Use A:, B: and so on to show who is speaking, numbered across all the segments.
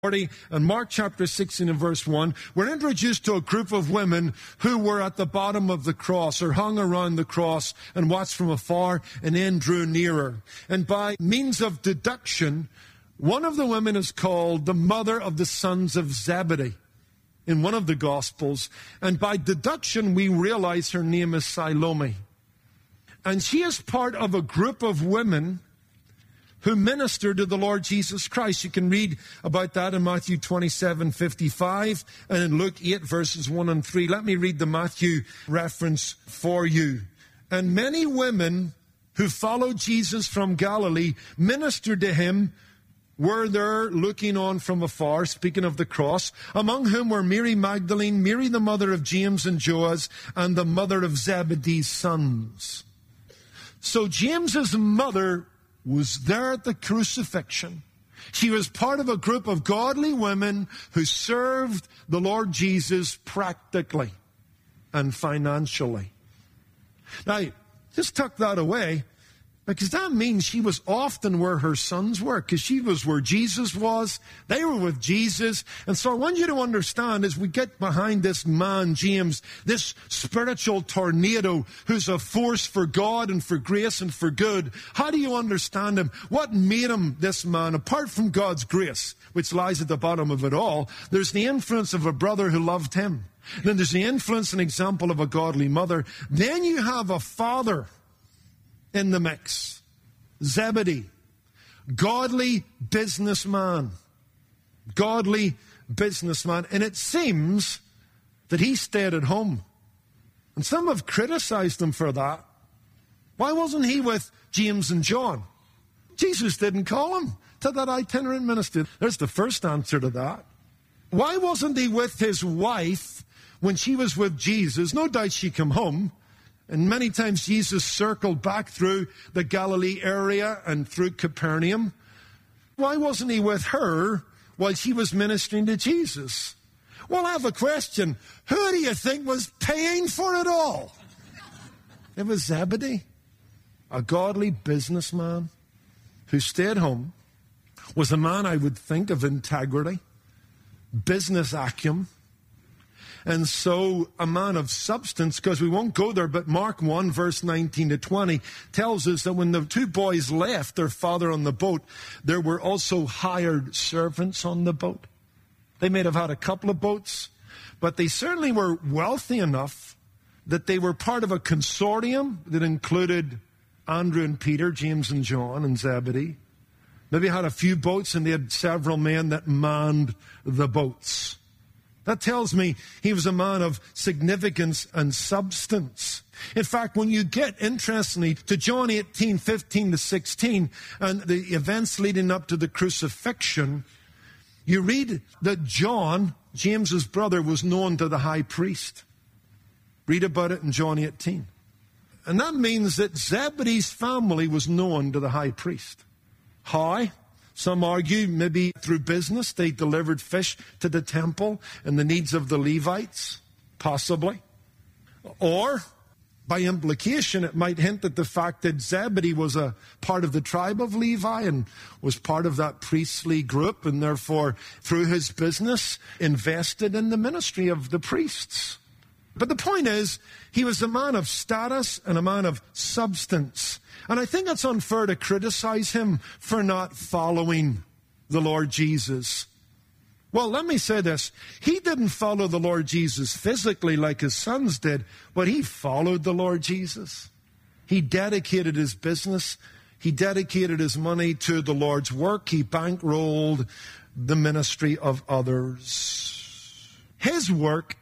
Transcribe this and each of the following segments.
A: And Mark chapter 16 and verse 1, we're introduced to a group of women who were at the bottom of the cross or hung around the cross and watched from afar and then drew nearer. And by means of deduction, one of the women is called the mother of the sons of Zebedee in one of the Gospels. And by deduction, we realize her name is Salome. And she is part of a group of women who ministered to the Lord Jesus Christ. You can read about that in Matthew 27:55 and in Luke 8 verses 1 and 3. Let me read the Matthew reference for you. And many women who followed Jesus from Galilee ministered to him, were there looking on from afar, speaking of the cross, among whom were Mary Magdalene, Mary the mother of James and Joas, and the mother of Zebedee's sons. So James's mother was there at the crucifixion. She was part of a group of godly women who served the Lord Jesus practically and financially. Now, just tuck that away, because that means she was often where her sons were, because she was where Jesus was. They were with Jesus. And so I want you to understand, as we get behind this man, James, this spiritual tornado who's a force for God and for grace and for good, how do you understand him? What made him this man? Apart from God's grace, which lies at the bottom of it all, there's the influence of a brother who loved him. Then there's the influence and example of a godly mother. Then you have a father in the mix. Zebedee, godly businessman. Godly businessman. And it seems that he stayed at home. And some have criticized him for that. Why wasn't he with James and John? Jesus didn't call him to that itinerant ministry. There's the first answer to that. Why wasn't he with his wife when she was with Jesus? No doubt she came home. And many times Jesus circled back through the Galilee area and through Capernaum. Why wasn't he with her while she was ministering to Jesus? Well, I have a question. Who do you think was paying for it all? It was Zebedee, a godly businessman who stayed home, was a man I would think of integrity, business acumen, and so a man of substance, because we won't go there, but Mark 1, verse 19 to 20 tells us that when the two boys left their father on the boat, there were also hired servants on the boat. They may have had a couple of boats, but they certainly were wealthy enough that they were part of a consortium that included Andrew and Peter, James and John, and Zebedee. Maybe had a few boats, and they had several men that manned the boats. That tells me he was a man of significance and substance. In fact, when you get, interestingly, to John 18, 15 to 16, and the events leading up to the crucifixion, you read that John, James's brother, was known to the high priest. Read about it in John 18. And that means that Zebedee's family was known to the high priest. How? Some argue maybe through business they delivered fish to the temple and the needs of the Levites, possibly. Or, by implication, it might hint at the fact that Zebedee was a part of the tribe of Levi and was part of that priestly group, and therefore, through his business, invested in the ministry of the priests. But the point is, he was a man of status and a man of substance. And I think it's unfair to criticize him for not following the Lord Jesus. Well, let me say this. He didn't follow the Lord Jesus physically like his sons did, but he followed the Lord Jesus. He dedicated his business. He dedicated his money to the Lord's work. He bankrolled the ministry of others. His work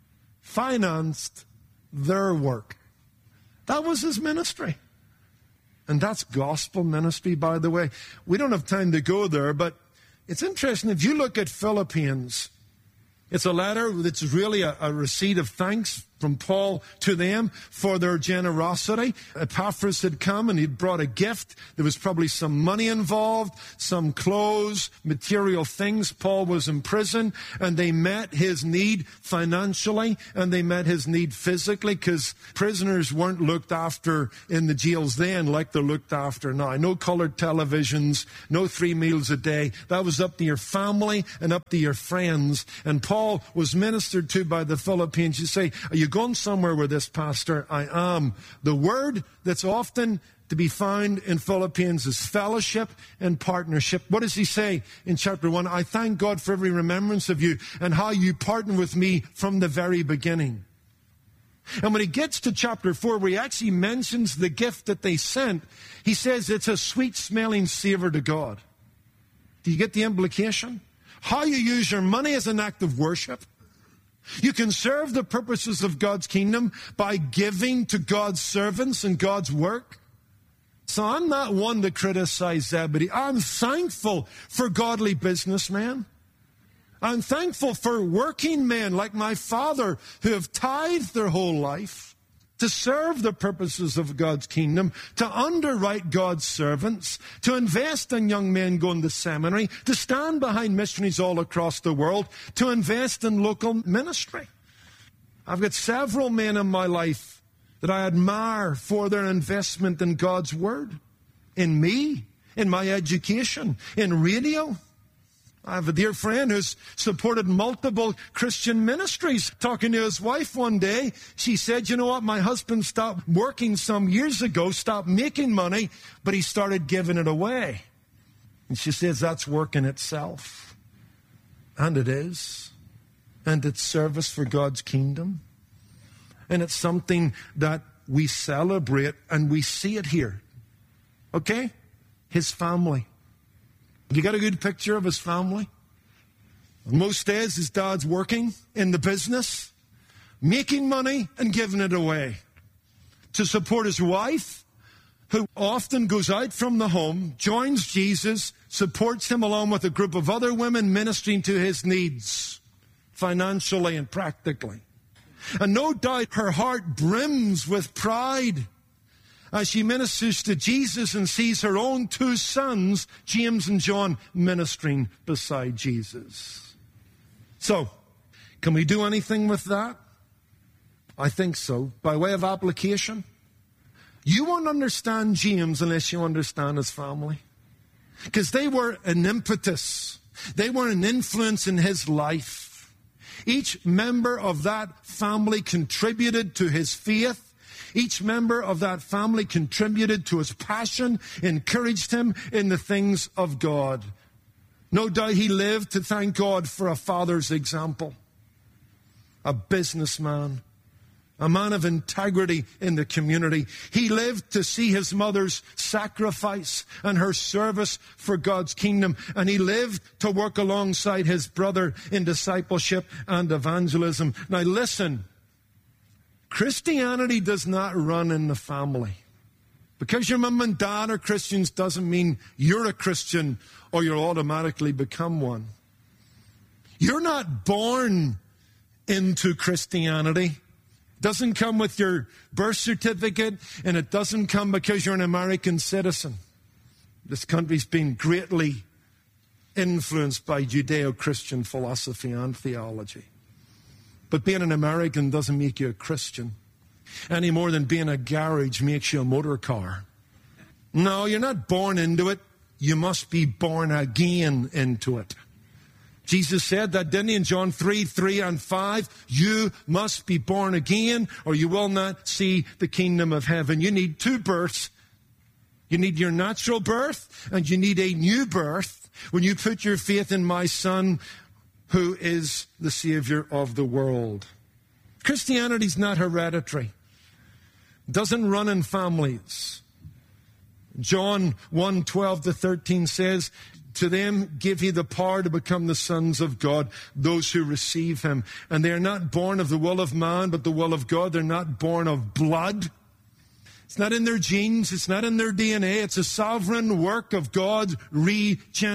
A: financed their work. That was his ministry. And that's gospel ministry, by the way. We don't have time to go there, but it's interesting. If you look at Philippians, it's a letter that's really a receipt of thanks from Paul to them for their generosity. Epaphras had come and he'd brought a gift. There was probably some money involved, some clothes, material things. Paul was in prison and they met his need financially and they met his need physically, because prisoners weren't looked after in the jails then like they're looked after now. No colored televisions, no 3 meals a day. That was up to your family and up to your friends. And Paul was ministered to by the Philippines. You say, are you going somewhere with this, Pastor? I am. The word that's often to be found in Philippians is fellowship and partnership. What does he say in chapter 1? I thank God for every remembrance of you and how you partner with me from the very beginning. And when he gets to chapter 4, where he actually mentions the gift that they sent, he says it's a sweet-smelling savor to God. Do you get the implication? How you use your money as an act of worship. You can serve the purposes of God's kingdom by giving to God's servants and God's work. So I'm not one to criticize Zebedee. I'm thankful for godly businessmen. I'm thankful for working men like my father who have tithed their whole life to serve the purposes of God's kingdom, to underwrite God's servants, to invest in young men going to seminary, to stand behind missionaries all across the world, to invest in local ministry. I've got several men in my life that I admire for their investment in God's word, in me, in my education, in radio. I have a dear friend who's supported multiple Christian ministries. Talking to his wife one day, she said, you know what, my husband stopped working some years ago, stopped making money, but he started giving it away. And she says, that's work in itself. And it is. And it's service for God's kingdom. And it's something that we celebrate, and we see it here. Okay? His family. You got a good picture of his family? Most days his dad's working in the business, making money and giving it away to support his wife, who often goes out from the home, joins Jesus, supports him along with a group of other women ministering to his needs, financially and practically. And no doubt her heart brims with pride as she ministers to Jesus and sees her own 2 sons, James and John, ministering beside Jesus. So, can we do anything with that? I think so. By way of application, you won't understand James unless you understand his family. Because they were an impetus. They were an influence in his life. Each member of that family contributed to his faith. Each member of that family contributed to his passion, encouraged him in the things of God. No doubt he lived to thank God for a father's example. A businessman, a man of integrity in the community. He lived to see his mother's sacrifice and her service for God's kingdom. And he lived to work alongside his brother in discipleship and evangelism. Now listen. Christianity does not run in the family. Because your mom and dad are Christians doesn't mean you're a Christian or you'll automatically become one. You're not born into Christianity. It doesn't come with your birth certificate, and it doesn't come because you're an American citizen. This country's been greatly influenced by Judeo-Christian philosophy and theology. But being an American doesn't make you a Christian any more than being a garage makes you a motor car. No, you're not born into it. You must be born again into it. Jesus said that, didn't he, in John 3 and 5? You must be born again or you will not see the kingdom of heaven. You need 2 births. You need your natural birth and you need a new birth when you put your faith in my Son, who is the Savior of the world. Christianity's not hereditary. It doesn't run in families. John 1:12-13 says, to them give he the power to become the sons of God, those who receive him. And they are not born of the will of man, but the will of God. They're not born of blood. It's not in their genes. It's not in their DNA. It's a sovereign work of God's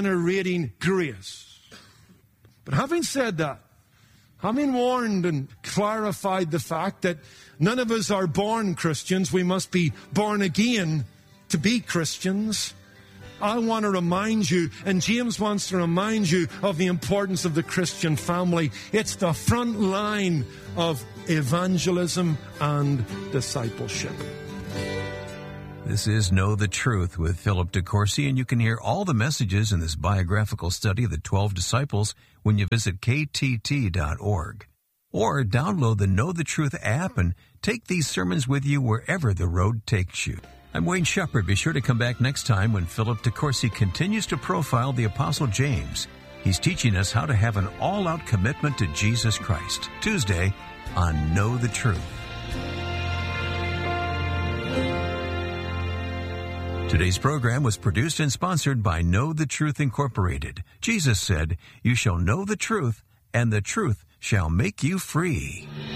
A: regenerating grace. But having said that, having warned and clarified the fact that none of us are born Christians. We must be born again to be Christians. I want to remind you, and James wants to remind you, of the importance of the Christian family. It's the front line of evangelism and discipleship.
B: This is Know the Truth with Philip DeCourcy, and you can hear all the messages in this biographical study of the 12 disciples when you visit ktt.org. Or download the Know the Truth app and take these sermons with you wherever the road takes you. I'm Wayne Shepherd. Be sure to come back next time when Philip DeCourcy continues to profile the Apostle James. He's teaching us how to have an all-out commitment to Jesus Christ. Tuesday on Know the Truth. Today's program was produced and sponsored by Know the Truth Incorporated. Jesus said, "You shall know the truth, and the truth shall make you free."